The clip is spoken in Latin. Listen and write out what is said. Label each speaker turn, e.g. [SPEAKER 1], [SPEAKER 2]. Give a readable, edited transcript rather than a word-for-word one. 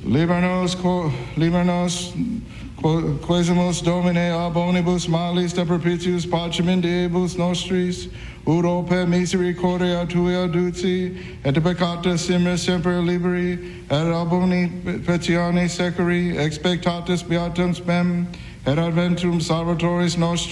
[SPEAKER 1] Libernos quesimus Domine ab omnibus malis de perpetuus pacem diebus nostris, ut per misericordia tua duci, et peccata simmer semper liberi, et ab omni petione securi, expectatus beatum spem, et adventum salvatoris nostrum,